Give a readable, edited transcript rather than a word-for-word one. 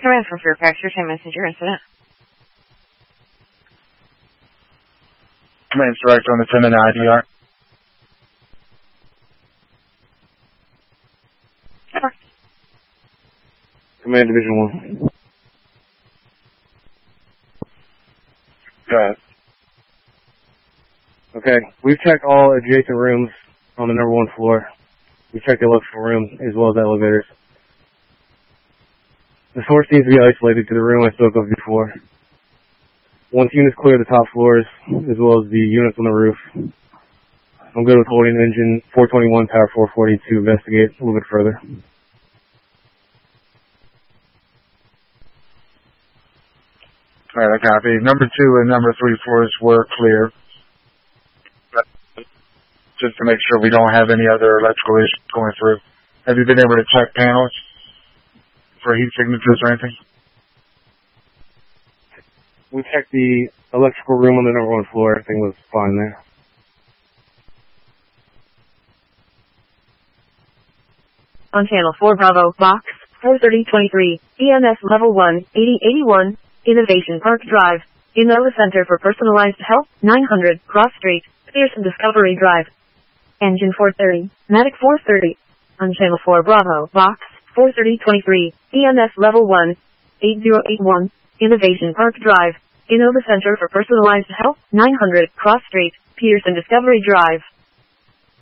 Command from Fairfax, your 10 messenger incident. Command direct on the 10 and IDR. Command Division 1. Go ahead. Okay, we've checked all adjacent rooms on the number 1 floor. We've checked the electrical room as well as the elevators. The source needs to be isolated to the room I spoke of before. Once units clear the top floors, as well as the units on the roof, I'm good with holding engine 421, power 440 to investigate a little bit further. Alright, I copy. Number 2 and number 3 floors were clear. Just to make sure we don't have any other electrical issues going through. Have you been able to check panels for heat signatures or anything? We checked the electrical room on the number 1 floor. Everything was fine there. On Channel 4 Bravo, Box 43023, EMS Level 1, 8081, Innovation Park Drive, Innova Center for Personalized Health, 900, Cross Street, Pearson Discovery Drive. Engine 430, Medic 430. On Channel 4 Bravo, Box 43023, EMS Level 1, 8081, Innovation Park Drive, Innova Center for Personalized Health, 900, Cross Street, Pearson Discovery Drive.